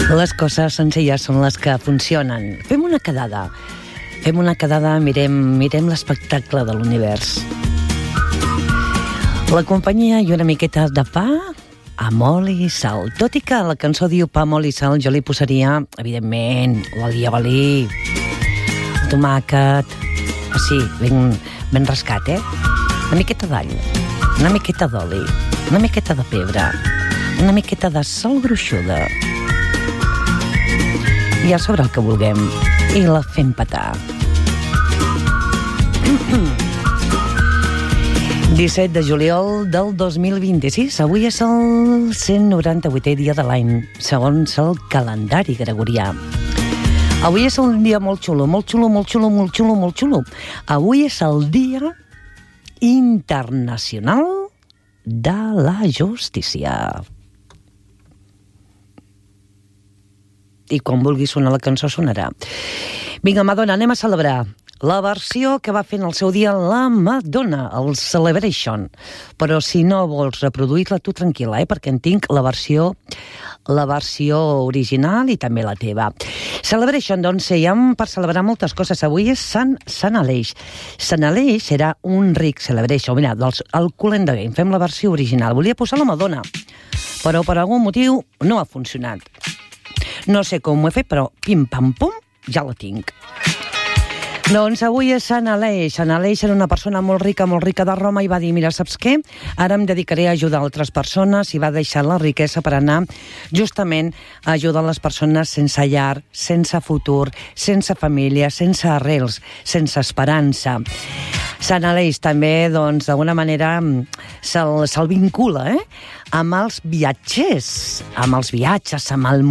Les coses senzilles són les que funcionen. Fem una quedada, mirem l'espectacle de l'univers. La companyia i una miqueta de pa amb oli i sal. Tot i que la cançó diu pa amb oli i sal, jo li posaria, evidentment, l'oli de balí, el tomàquet, sí, ben rascat, una miqueta d'all, una miqueta d'oli, una miqueta de pebre, una miqueta de sal gruixuda, i a sobre el que vulguem, i la fem petar. 17 de juliol del 2026. Avui és el 198è dia de l'any, segons el calendari gregorià. Avui és un dia molt xulo, molt xulo, molt xulo, molt xulo, molt xulo. Avui és el Dia Internacional de la Justícia. I quan vulgui sonar la cançó sonarà. Vinga, Madonna, anem a celebrar la versió que va fer en el seu dia la Madonna, el Celebration. Però si no vols reproduir-la, tu tranquil·la, perquè en tinc la versió original i també la teva. Celebration, doncs, hi ha per celebrar moltes coses. Avui és Sant Aleix. Sant Aleix era un ric Celebration. Mira, el Cool and the Gang, fem la versió original. Volia posar la Madonna, però per algun motiu no ha funcionat. No sé com ho he fet, però pim-pam-pum, ja la tinc. Doncs avui és Sant Aleix. Sant Aleix era una persona molt rica de Roma i va dir, mira, saps què? Ara em dedicaré a ajudar altres persones i va deixar la riquesa per anar justament a ajudar les persones sense llar, sense futur, sense família, sense arrels, sense esperança. Sant Aleix també, doncs, d'alguna manera se'l vincula, amb els viatgers, amb els viatges, amb el